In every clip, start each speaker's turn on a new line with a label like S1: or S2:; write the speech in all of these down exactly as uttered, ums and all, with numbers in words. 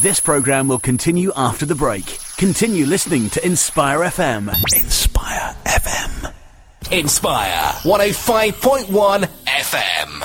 S1: This programme will continue after the break. Continue listening to Inspire F M. Inspire F M.
S2: Inspire one oh five point one F M.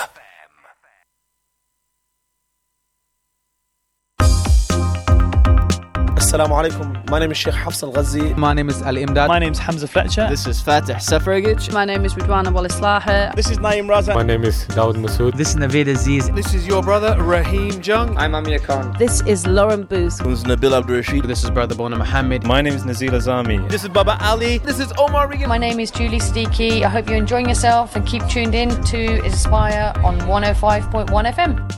S3: Assalamu alaikum. My name is Sheikh Hafs Al-Ghazi.
S4: My name is Ali Imdad.
S5: My name is Hamza Fletcher.
S6: This is Fatih Safaragich.
S7: My name is Ridwana Walislaha.
S3: This is Naeem Raza.
S8: My name is Dawood Masood.
S4: This is Naveed Aziz.
S9: This is your brother Raheem Jung.
S10: I'm Amir Khan.
S7: This is Lauren Booth.
S11: This is Nabil Abdul Rashid.
S12: This is Brother Bona Muhammad.
S13: My name is Nazil Azami.
S3: This is Baba Ali.
S9: This is Omar Regan.
S7: My name is Julie Steaky. I hope you're enjoying yourself and keep tuned in to Inspire on one oh five point one F M.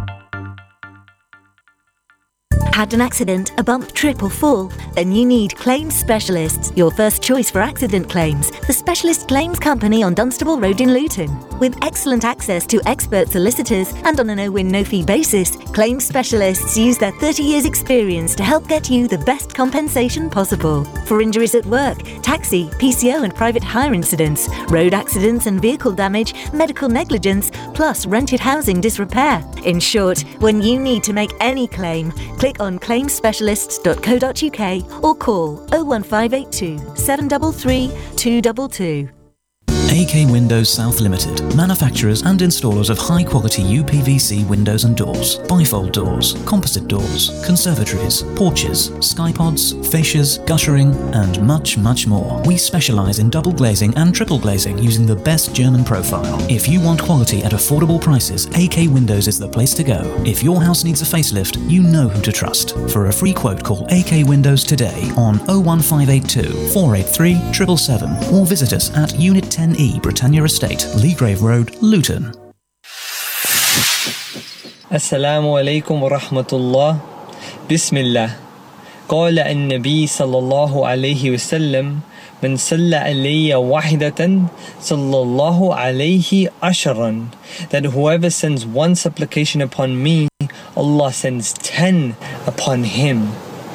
S14: Had an accident, a bump, trip or fall? Then you need Claims Specialists, your first choice for accident claims. The Specialist Claims Company on Dunstable Road in Luton. With excellent access to expert solicitors and on a no-win, no-fee basis, Claims Specialists use their thirty years experience to help get you the best compensation possible. For injuries at work, taxi, P C O and private hire incidents, road accidents and vehicle damage, medical negligence, plus rented housing disrepair. In short, when you need to make any claim, click on claims specialists dot co dot U K or call oh one five eight two, seven three three, two two two.
S15: A K Windows South Limited, manufacturers and installers of high-quality U P V C windows and doors, bifold doors, composite doors, conservatories, porches, skypods, fascias, guttering, and much, much more. We specialise in double glazing and triple glazing using the best German profile. If you want quality at affordable prices, A K Windows is the place to go. If your house needs a facelift, you know who to trust. For a free quote, call A K Windows today on oh one five eight two, four eight three, seven seven seven or visit us at Unit ten E, Britannia Estate, Leagrave Road, Luton.
S16: Assalamu alaikum wa rahmatullah. Bismillah. قال النبي صلى الله عليه وسلم من صلى علي واحدة صلى الله عليه عشرا. That whoever sends one supplication upon me, Allah sends ten upon him.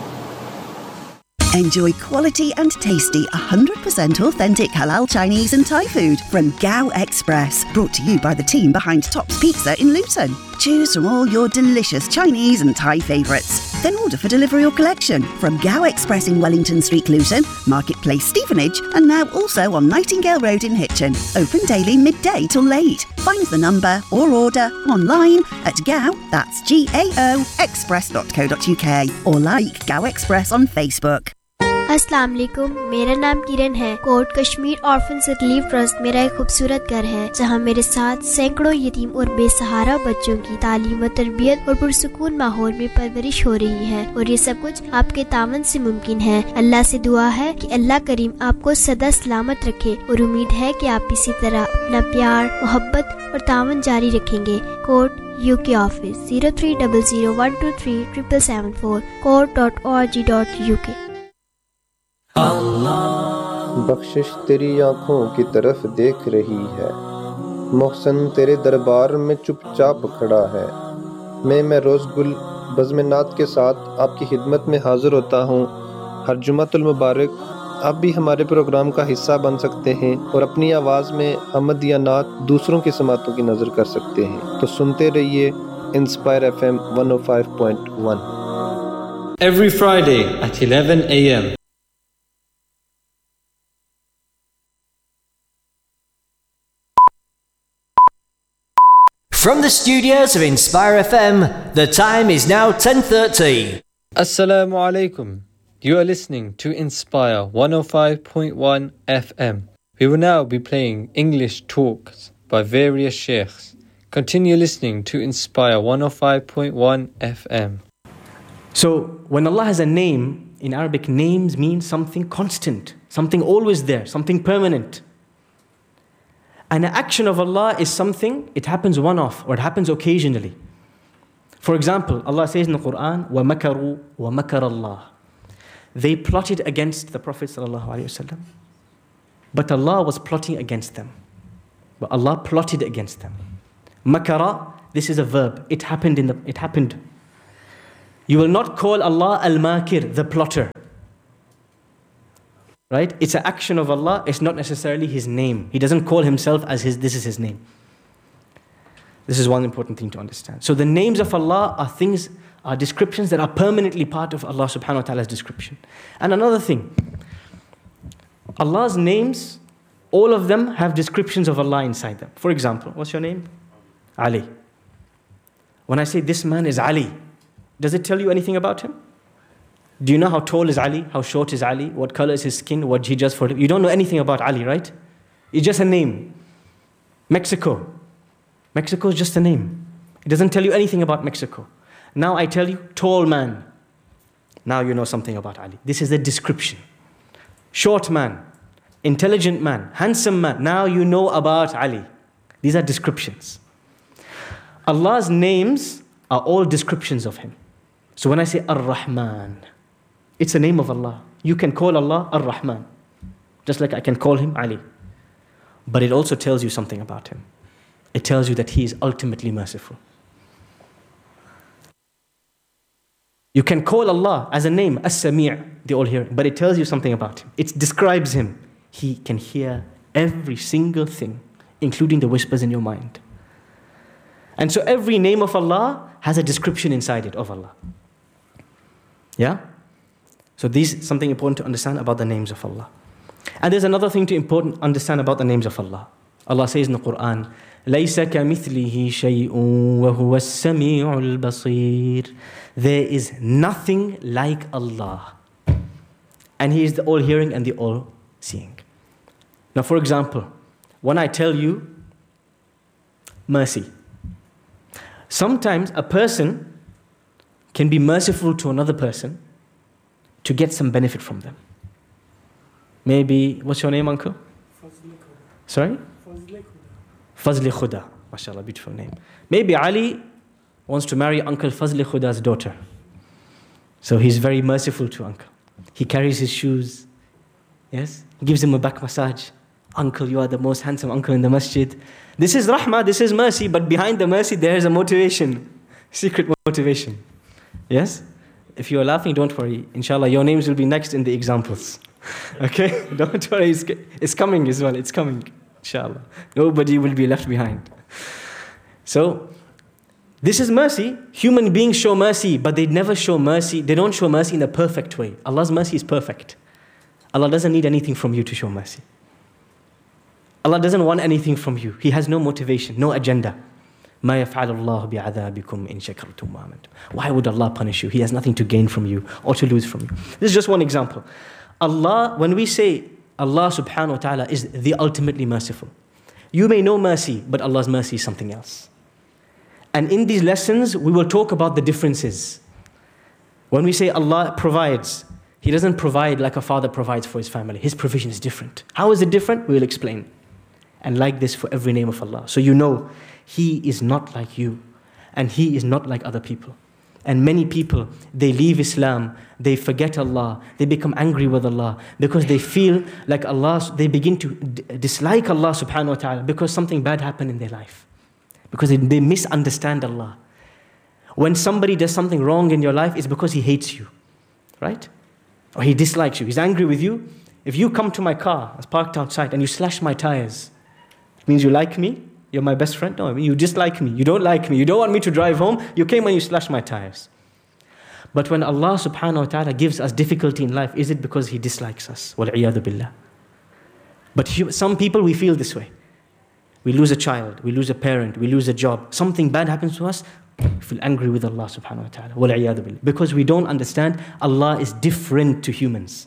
S17: Enjoy quality and tasty one hundred percent authentic halal Chinese and Thai food from Gao Express. Brought to you by the team behind Tops Pizza in Luton. Choose from all your delicious Chinese and Thai favourites. Then order for delivery or collection from Gao Express in Wellington Street, Luton, Marketplace, Stevenage, and now also on Nightingale Road in Hitchin. Open daily midday till late. Find the number or order online at Gao, that's G A O, express dot co dot U K or like Gao Express on Facebook.
S18: अस्सलाम वालेकुम, मेरा नाम किरण है। Coat Kashmir orphans relief trust मेरा एक खूबसूरत घर है जहां मेरे साथ सैकड़ों यतीम और बेसहारा बच्चों की तालीम व तरबियत और पुरसुकून माहौल में परवरिश हो रही है और ये सब कुछ आपके तावन से मुमकिन है। अल्लाह से दुआ है कि अल्लाह करीम आपको सदा सलामत रखे और उम्मीद है कि आप इसी तरह अपना प्यार, मोहब्बत और तावन जारी रखेंगे। Coat UK office zero three double zero one two three triple seven four coat dot O R G dot U के।
S19: बख्शिश तेरी आंखों की तरफ देख रही है, मोहसन तेरे दरबार में चुपचाप खड़ा है। मैं मैं रोज़ गुल बज़्म-ए-नात के साथ आपकी खिदमत में हाज़िर होता हूँ। हर जुमातुल मुबारक आप भी हमारे प्रोग्राम का हिस्सा बन सकते हैं और अपनी आवाज़ में हम्द या नात दूसरों की समातों की नज़र कर सकते हैं। तो सुनते रहिए inspire F M one oh five point one.
S20: Every Friday at eleven a m
S21: From the studios of Inspire F M, the time is now ten thirty.
S16: Assalamu alaikum. You are listening to Inspire one oh five point one F M. We will now be playing English talks by various sheikhs. Continue listening to Inspire one oh five point one F M.
S22: So, when Allah has a name, in Arabic, names mean something constant, something always there, something permanent. An action of Allah is something, it happens one-off, or it happens occasionally. For example, Allah says in the Quran, وَمَكَرُوا وَمَكَرَ اللَّهِ. They plotted against the Prophet ﷺ, but Allah was plotting against them. But Allah plotted against them. Makara, this is a verb. It happened in the, it happened. You will not call Allah al-Makir, the plotter. Right? It's an action of Allah. It's not necessarily His name. He doesn't call Himself as His, this is His name. This is one important thing to understand. So the names of Allah are things are descriptions that are permanently part of Allah subhanahu wa ta'ala's description. And another thing, Allah's names, all of them have descriptions of Allah inside them. For example, what's your name? Ali. When I say this man is Ali, does it tell you anything about him? Do you know how tall is Ali? How short is Ali? What color is his skin? What he does for him? You don't know anything about Ali, right? It's just a name. Mexico. Mexico is just a name. It doesn't tell you anything about Mexico. Now I tell you, tall man. Now you know something about Ali. This is the description. Short man, intelligent man, handsome man. Now you know about Ali. These are descriptions. Allah's names are all descriptions of Him. So when I say Ar-Rahman, it's a name of Allah. You can call Allah Ar-Rahman, just like I can call Him Ali. But it also tells you something about Him. It tells you that He is ultimately merciful. You can call Allah as a name, As-Sami', the all-hearing, but it tells you something about Him. It describes Him. He can hear every single thing, including the whispers in your mind. And so every name of Allah has a description inside it of Allah. Yeah? So this is something important to understand about the names of Allah. And there's another thing to important understand about the names of Allah. Allah says in the Quran, لَيْسَ كَمِثْلِهِ شَيْءٌ وَهُوَ السَّمِيعُ الْبَصِيرُ. There is nothing like Allah. And He is the all-hearing and the all-seeing. Now, for example, when I tell you mercy, sometimes a person can be merciful to another person to get some benefit from them. Maybe, what's your name, uncle? Sorry? Fazli Khuda. MashaAllah, beautiful name. Maybe Ali wants to marry Uncle Fazli Khuda's daughter. So he's very merciful to uncle. He carries his shoes. Yes? He gives him a back massage. Uncle, you are the most handsome uncle in the masjid. This is rahmah, this is mercy, but behind the mercy there is a motivation. Secret motivation. Yes? If you are laughing, don't worry. Inshallah, your names will be next in the examples. Okay? Don't worry, it's, it's coming as well. It's coming. Inshallah. Nobody will be left behind. So, this is mercy. Human beings show mercy, but they never show mercy. They don't show mercy in a perfect way. Allah's mercy is perfect. Allah doesn't need anything from you to show mercy. Allah doesn't want anything from you. He has no motivation, no agenda. مَا يَفْعَلُ اللَّهُ بِعَذَابِكُمْ إِن شَكَرْتُمْ وَآمَنْتُمْ. Why would Allah punish you? He has nothing to gain from you or to lose from you. This is just one example. Allah, when we say Allah subhanahu wa ta'ala is the ultimately merciful, you may know mercy, but Allah's mercy is something else. And in these lessons, we will talk about the differences. When we say Allah provides, He doesn't provide like a father provides for his family. His provision is different. How is it different? We will explain. And like this for every name of Allah. So you know, He is not like you. And He is not like other people. And many people, they leave Islam, they forget Allah, they become angry with Allah because they feel like Allah, they begin to d- dislike Allah subhanahu wa ta'ala because something bad happened in their life. Because they, they misunderstand Allah. When somebody does something wrong in your life, it's because he hates you, right? Or he dislikes you, he's angry with you. If you come to my car, it's parked outside, and you slash my tires, it means you like me? You're my best friend? No, I mean you dislike me. You don't like me. You don't want me to drive home. You came and you slashed my tires. But when Allah subhanahu wa ta'ala gives us difficulty in life, is it because He dislikes us? Wal-'iyadu billah. But some people, we feel this way. We lose a child, we lose a parent, we lose a job. Something bad happens to us, we feel angry with Allah subhanahu wa ta'ala. Wal-'iyadu billah. Because we don't understand Allah is different to humans.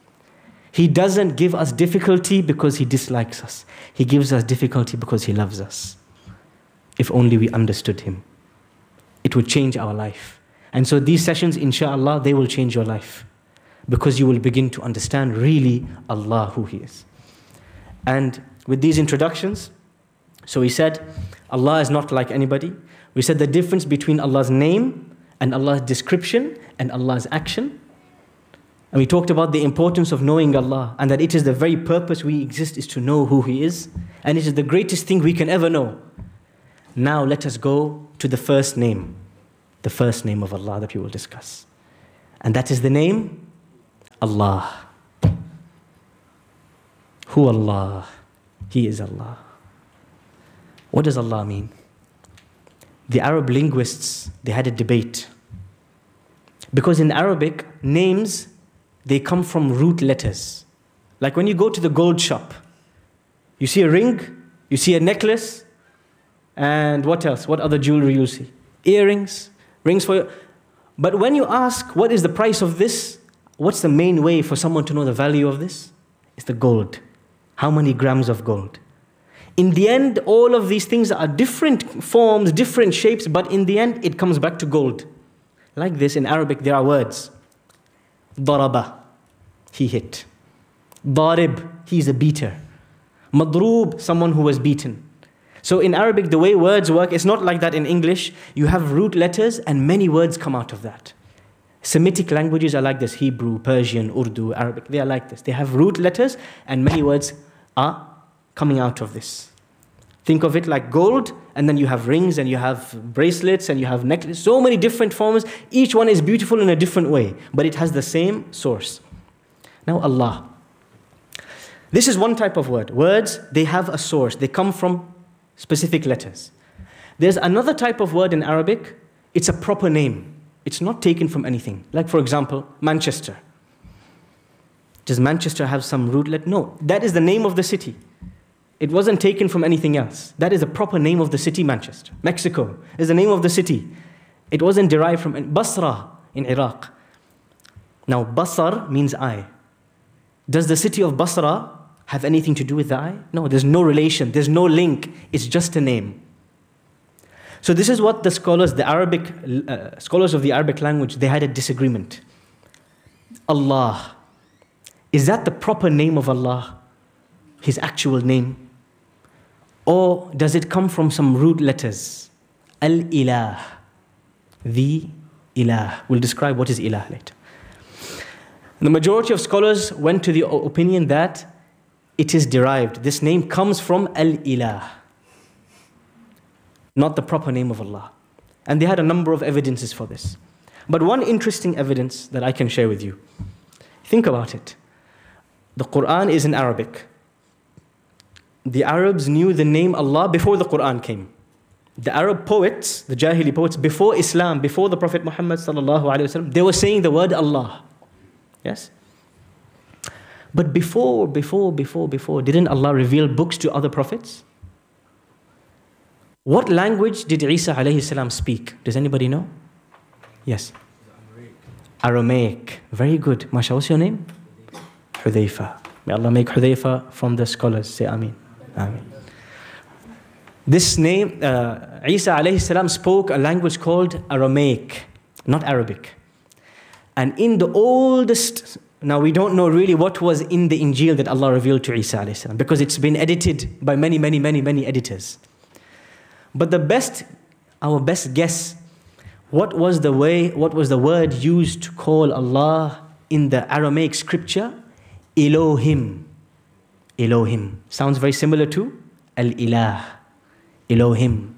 S22: He doesn't give us difficulty because He dislikes us. He gives us difficulty because He loves us. If only we understood Him, it would change our life. And so these sessions, inshallah, they will change your life. Because you will begin to understand really Allah, who He is. And with these introductions, so we said, Allah is not like anybody. We said the difference between Allah's name and Allah's description and Allah's action. And we talked about the importance of knowing Allah and that it is the very purpose we exist is to know who He is. And it is the greatest thing we can ever know. Now let us go to the first name. The first name of Allah that we will discuss. And that is the name Allah. Who Allah? He is Allah. What does Allah mean? The Arab linguists, they had a debate. Because in Arabic, names, they come from root letters. Like when you go to the gold shop, you see a ring, you see a necklace, and what else? What other jewelry you see? Earrings, rings for you. But when you ask, what is the price of this? What's the main way for someone to know the value of this? It's the gold. How many grams of gold? In the end, all of these things are different forms, different shapes, but in the end, it comes back to gold. Like this, in Arabic, there are words. Daraba, he hit. Darib, he's a beater. Madroob, someone who was beaten. So in Arabic, the way words work, it's not like that in English. You have root letters and many words come out of that. Semitic languages are like this. Hebrew, Persian, Urdu, Arabic, they are like this. They have root letters and many words are coming out of this. Think of it like gold, and then you have rings and you have bracelets and you have necklaces, so many different forms. Each one is beautiful in a different way, but it has the same source. Now Allah. This is one type of word. Words, they have a source. They come from specific letters. There's another type of word in Arabic. It's a proper name. It's not taken from anything. Like for example, Manchester. Does Manchester have some root letter? No, that is the name of the city. It wasn't taken from anything else. That is a proper name of the city, Manchester. Mexico is the name of the city. It wasn't derived from Basra in Iraq. Now, Basar means eye. Does the city of Basra have anything to do with the eye? No, there's no relation. There's no link. It's just a name. So this is what the scholars, the Arabic uh, scholars of the Arabic language, they had a disagreement. Allah, is that the proper name of Allah? His actual name? Or does it come from some root letters? Al-Ilah, the Ilah. We'll describe what is Ilah later. The majority of scholars went to the opinion that it is derived. This name comes from Al-Ilah, not the proper name of Allah. And they had a number of evidences for this. But one interesting evidence that I can share with you. Think about it. The Quran is in Arabic. The Arabs knew the name Allah before the Quran came. The Arab poets, the Jahili poets, before Islam, before the Prophet Muhammad sallallahu alaihi wasallam, they were saying the word Allah. Yes? But before, before, before, before, didn't Allah reveal books to other prophets? What language did Isa alayhi salam speak? Does anybody know? Yes. Aramaic. Very good. Masha, what's your name? Hudayfa. May Allah make Hudayfa from the scholars. Say Ameen. Ameen. This name, uh, Isa alayhi salam spoke a language called Aramaic, not Arabic. And in the oldest, now we don't know really what was in the Injil that Allah revealed to Isa alayhi salam, because it's been edited by many, many, many, many editors. But the best, our best guess, what was the way, what was the word used to call Allah in the Aramaic scripture? Elohim. Elohim. Sounds very similar to Al-Ilah. Elohim.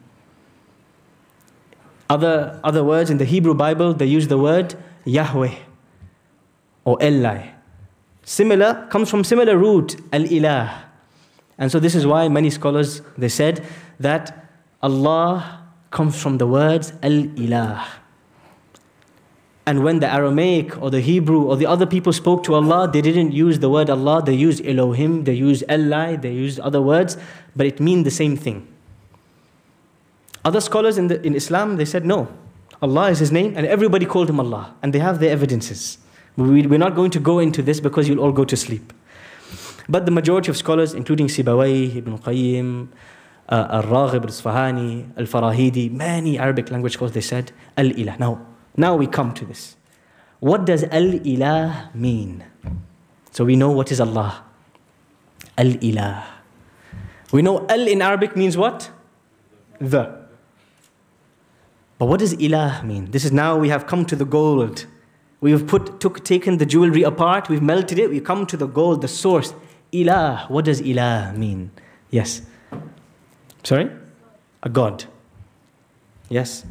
S22: Other, other words in the Hebrew Bible, they use the word Yahweh or Eli. Similar, comes from similar root, Al-Ilah. And so this is why many scholars, they said that Allah comes from the words Al-Ilah. And when the Aramaic or the Hebrew or the other people spoke to Allah, they didn't use the word Allah, they used Elohim, they used Eli, they used other words, but it means the same thing. Other scholars in, the, in Islam, they said no, Allah is His name, and everybody called Him Allah, and they have their evidences. We, we're not going to go into this because you'll all go to sleep. But the majority of scholars, including Sibawayh, Ibn Qayyim, uh, Al-Raghib, Al-Isfahani, Al-Farahidi, many Arabic language scholars, they said Al-Ilah. Now, now we come to this. What does Al-Ilah mean? So we know what is Allah. Al-Ilah. We know Al in Arabic means what? The. But what does Ilah mean? This is now we have come to the gold. We have put, took, taken the jewelry apart, we've melted it, we come to the gold, the source. Ilah. What does Ilah mean? Yes. Sorry? A God. Yes.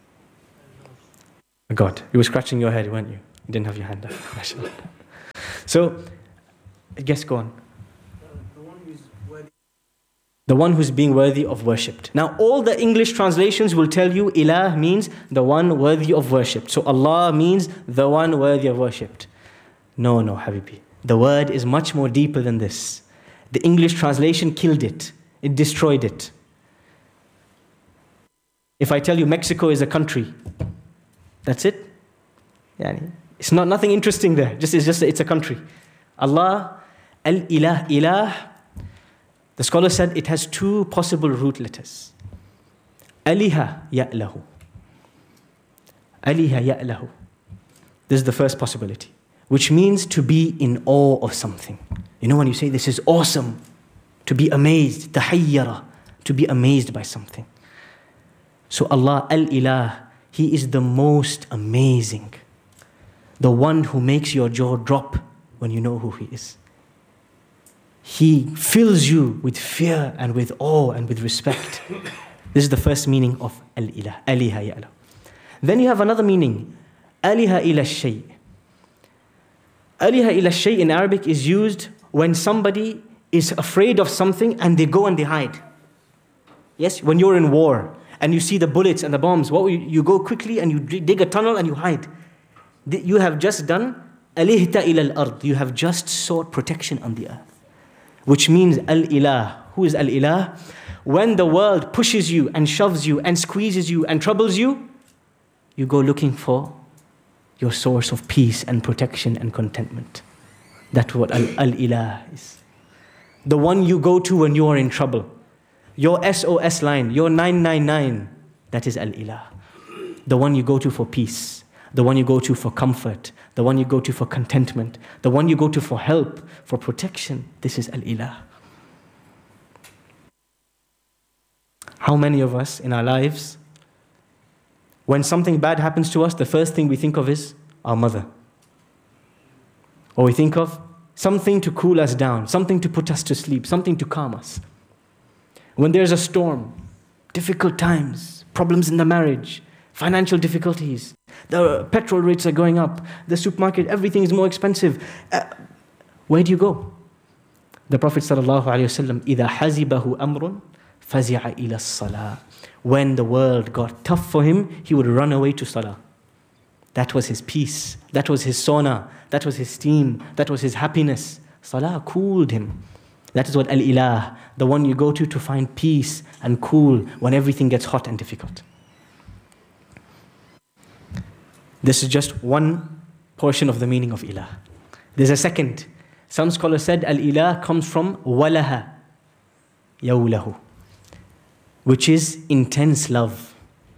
S22: A God. You were scratching your head, weren't you? You didn't have your hand up. So, yes, go on. The one who's being worthy of worshipped. Now, all the English translations will tell you ilah means the one worthy of worship. So Allah means the one worthy of worshipped. No, no, Habibi. The word is much more deeper than this. The English translation killed it. It destroyed it. If I tell you Mexico is a country, that's it. Yani, it's not nothing interesting there. Just it's just it's a country. Allah, al-ilah, ilah. The scholar said it has two possible root letters. Aliha ya'lahu. Aliha ya'lahu. This is the first possibility, which means to be in awe of something. You know when you say this is awesome, to be amazed, tahayyara, to be amazed by something. So Allah al-ilah, He is the most amazing. The one who makes your jaw drop when you know who He is. He fills you with fear and with awe and with respect. This is the first meaning of al-ilah, aliha ya'lah. Then you have another meaning, aliha ila shay. Aliha ila shay in Arabic is used when somebody is afraid of something and they go and they hide. Yes, when you're in war and you see the bullets and the bombs, what you, you go quickly and you dig a tunnel and you hide. You have just done alihta ila al-ard. You have just sought protection on the earth. Which means al-ilah. Who is al-ilah? When the world pushes you and shoves you and squeezes you and troubles you, you go looking for your source of peace and protection and contentment. That's what al-ilah is. The one you go to when you are in trouble. Your S O S line, your nine nine nine, that is al-ilah. The one you go to for peace. The one you go to for comfort. The one you go to for contentment. The one you go to for help, for protection. This is al-ilah. How many of us in our lives, when something bad happens to us, the first thing we think of is our mother. Or we think of something to cool us down, something to put us to sleep, something to calm us. When there's a storm, difficult times, problems in the marriage, financial difficulties, the petrol rates are going up, the supermarket, everything is more expensive. Uh, where do you go? The Prophet sallallahu alaihi wasallam, إِذَا حَزِبَهُ أَمْرٌ فَزِعَ إِلَى الصَّلَاةِ. When the world got tough for him, he would run away to salah. That was his peace. That was his sauna. That was his steam. That was his happiness. Salah cooled him. That is what al-ilah, the one you go to to find peace and cool when everything gets hot and difficult. This is just one portion of the meaning of ilah. There's a second. Some scholars said al-ilah comes from walaha, yawlahu, which is intense love.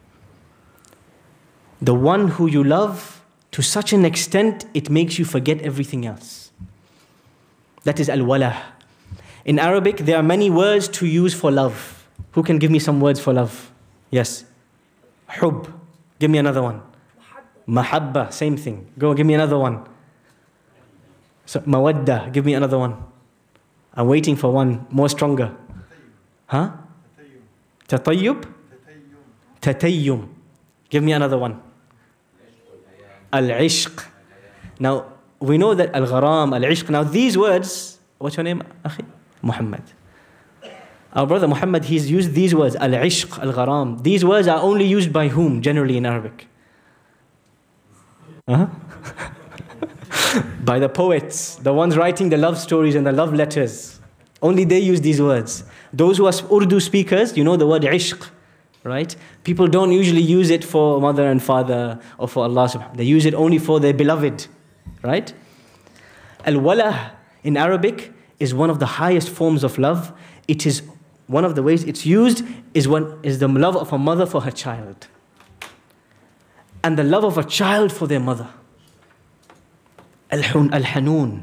S22: The one who you love to such an extent it makes you forget everything else. That is al-walah. In Arabic, there are many words to use for love. Who can give me some words for love? Yes. Hub. Give me another one. Mahabba, same thing. Go, give me another one. So, mawadda, give me another one. I'm waiting for one more stronger. Huh? Tatayyub? Tatayyum. Give me another one. Al-ishq. Now, we know that al-gharam, al-ishq. Now, these words, what's your name, Akhi? Muhammad. Our brother Muhammad, he's used these words, al-ishq, al-gharam. These words are only used by whom, generally in Arabic? Uh-huh. By the poets, the ones writing the love stories and the love letters. Only they use these words. Those who are Urdu speakers, you know the word ishq, right? People don't usually use it for mother and father or for Allah subhanahu. They use it only for their beloved, right? Al-walah in Arabic is one of the highest forms of love. It is one of the ways it's used is one is the love of a mother for her child. And the love of a child for their mother. Al-Hanun.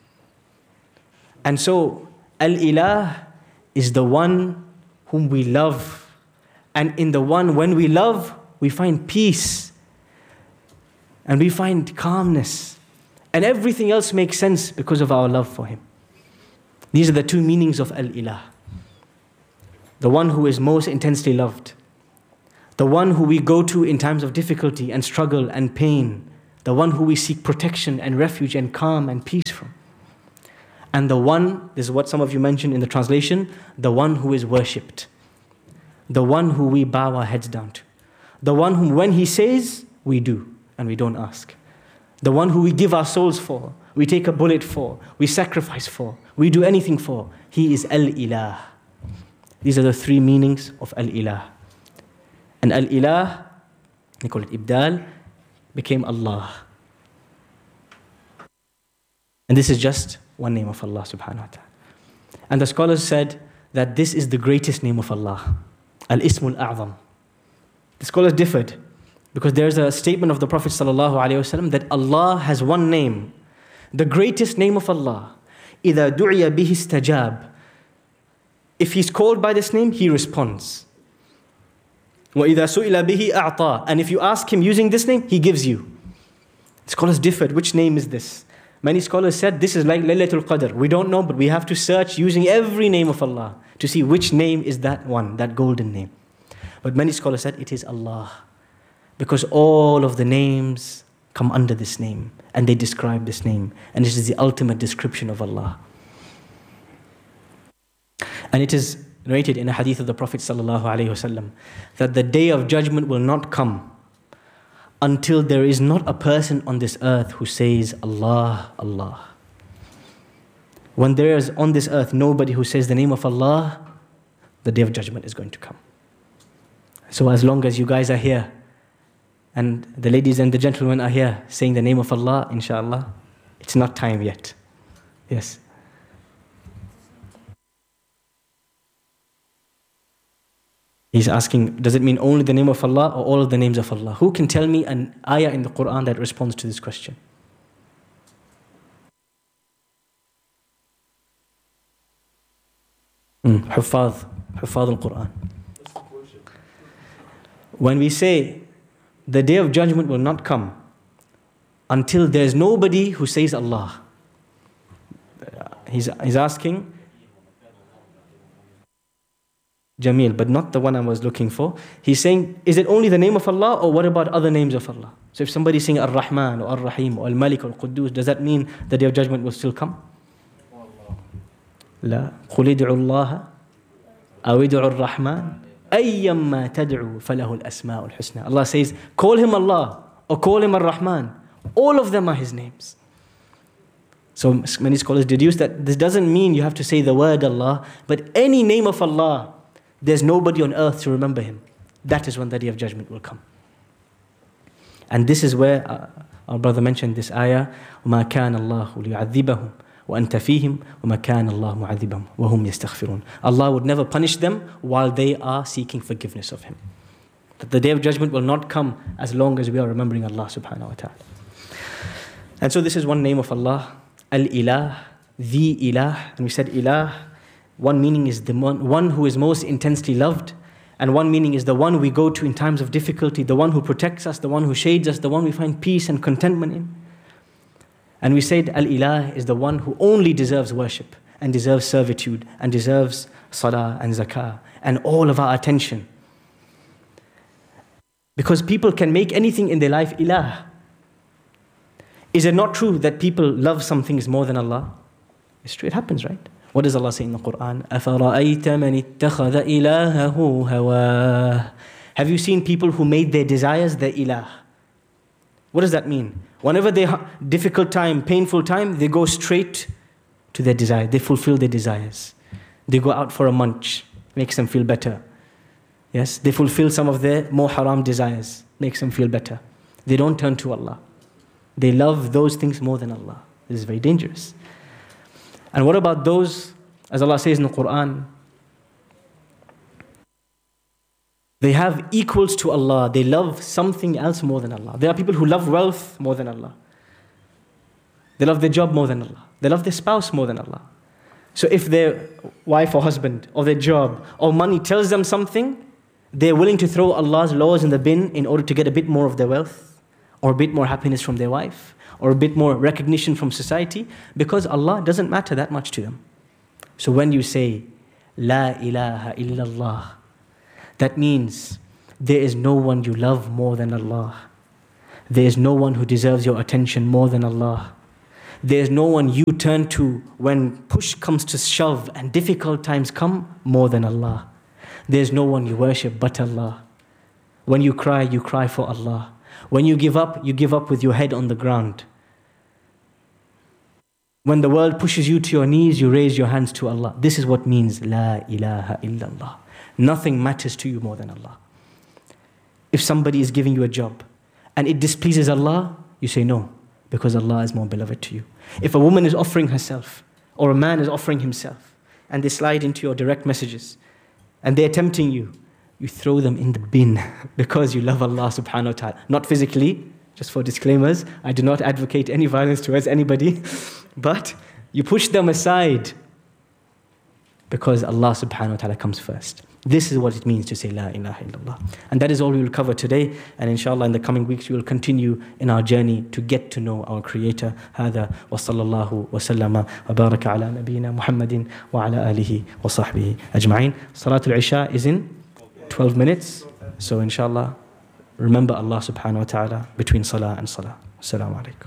S22: And so, Al-Ilah is the one whom we love. And in the one, when we love, we find peace. And we find calmness. And everything else makes sense because of our love for Him. These are the two meanings of Al-Ilah. The one who is most intensely loved. The one who we go to in times of difficulty and struggle and pain. The one who we seek protection and refuge and calm and peace from. And the one, this is what some of you mentioned in the translation, the one who is worshipped. The one who we bow our heads down to. The one whom when he says, we do, and we don't ask. The one who we give our souls for, we take a bullet for, we sacrifice for, we do anything for. He is Al-Ilah. These are the three meanings of Al-Ilah. And Al-Ilah, they call it Ibdal, became Allah. And this is just one name of Allah subhanahu wa ta'ala. And the scholars said that this is the greatest name of Allah. Al-Ismul A'zam. The scholars differed because there's a statement of the Prophet sallallahu alaihi wasallam that Allah has one name, the greatest name of Allah. إِذَا دُعِيَ بِهِ اسْتَجَابَ. If he's called by this name, he responds. وَإِذَا سُئِلَ بِهِ أَعْطَى. And if you ask him using this name, he gives you. The scholars differed. Which name is this? Many scholars said this is like Laylatul Qadr. We don't know, but we have to search using every name of Allah to see which name is that one, that golden name. But many scholars said it is Allah, because all of the names come under this name and they describe this name, and this is the ultimate description of Allah. And it is narrated in a hadith of the Prophet sallallahu alaihi wasallam that the day of judgment will not come until there is not a person on this earth who says Allah, Allah. When there is on this earth nobody who says the name of Allah, the day of judgment is going to come. So as long as you guys are here, and the ladies and the gentlemen are here saying the name of Allah, inshallah, it's not time yet. Yes. He's asking, does it mean only the name of Allah or all of the names of Allah? Who can tell me an ayah in the Quran that responds to this question? Mm, Huffaz, Huffaz al-Quran. When we say the day of judgment will not come until there's nobody who says Allah, he's, he's asking, Jamil, but not the one I was looking for. He's saying, is it only the name of Allah or what about other names of Allah? So if somebody's saying Ar-Rahman or Ar-Rahim or Al-Malik or Al-Quddus, does that mean the day of judgment will still come? لا قل ادعوا الله أو ادعوا الرحمن أيما تدعوا فله الأسماء الحسنى. Allah says, call him Allah or call him Ar-Rahman. All of them are his names. So many scholars deduce that this doesn't mean you have to say the word Allah, but any name of Allah, there's nobody on earth to remember him. That is when the day of judgment will come. And this is where uh, our brother mentioned this ayah, وَمَا كَانَ اللَّهُ لِيُعَذِّبَهُمْ وَأَنْتَ فِيهِمْ وَمَا كَانَ اللَّهُ مُعَذِّبَهُمْ وَهُمْ يَسْتَغْفِرُونَ. Allah would never punish them while they are seeking forgiveness of him. That the day of judgment will not come as long as we are remembering Allah subhanahu wa ta'ala. And so this is one name of Allah, Al-Ilah, the Ilah. And we said Ilah, one meaning is the one, one who is most intensely loved, and one meaning is the one we go to in times of difficulty, the one who protects us, the one who shades us, the one we find peace and contentment in. And we said Al-Ilah is the one who only deserves worship and deserves servitude and deserves salah and zakah and all of our attention. Because people can make anything in their life ilah. Is it not true that people love some things more than Allah? It's true, it happens, right? What does Allah say in the Quran? أَفَرَأَيْتَ مَنِ اتَّخَذَ إِلَهَهُ هَوَاهُ. Have you seen people who made their desires their ilah? What does that mean? Whenever they have difficult time, painful time, they go straight to their desire. They fulfill their desires. They go out for a munch, makes them feel better. Yes, they fulfill some of their more haram desires, makes them feel better. They don't turn to Allah. They love those things more than Allah. This is very dangerous. And what about those, as Allah says in the Quran, they have equals to Allah. They love something else more than Allah. There are people who love wealth more than Allah. They love their job more than Allah. They love their spouse more than Allah. So if their wife or husband or their job or money tells them something, they're willing to throw Allah's laws in the bin in order to get a bit more of their wealth or a bit more happiness from their wife or a bit more recognition from society, because Allah doesn't matter that much to them. So when you say, La ilaha illallah, that means there is no one you love more than Allah. There is no one who deserves your attention more than Allah. There's no one you turn to when push comes to shove and difficult times come more than Allah. There's no one you worship but Allah. When you cry, you cry for Allah. When you give up, you give up with your head on the ground. When the world pushes you to your knees, you raise your hands to Allah. This is what means La ilaha illallah. Nothing matters to you more than Allah. If somebody is giving you a job and it displeases Allah, you say no, because Allah is more beloved to you. If a woman is offering herself or a man is offering himself and they slide into your direct messages and they're tempting you, you throw them in the bin because you love Allah subhanahu wa ta'ala. Not physically, just for disclaimers, I do not advocate any violence towards anybody, but you push them aside because Allah subhanahu wa ta'ala comes first. This is what it means to say La ilaha illallah. And that is all we will cover today. And inshallah in the coming weeks we will continue in our journey to get to know our Creator. هذا وصلى الله وسلم وبارك على نبينا محمد وعلى آله وصحبه أجمعين. Salatul Isha is in twelve minutes. So inshallah, remember Allah subhanahu wa ta'ala between salah and salah. Assalamu alaikum.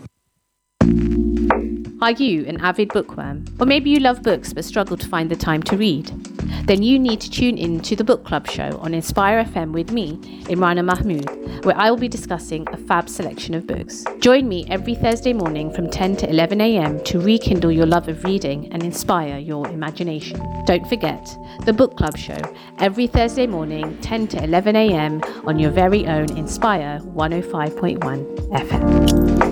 S4: Are you an avid bookworm? Or maybe you love books but struggle to find the time to read? Then you need to tune in to the Book Club show on Inspire F M with me, Imrana Mahmood, where I will be discussing a fab selection of books. Join me every Thursday morning from ten to eleven a.m. to rekindle your love of reading and inspire your imagination. Don't forget, the Book Club show, every Thursday morning, ten to eleven a.m. on your very own Inspire one oh five point one F M.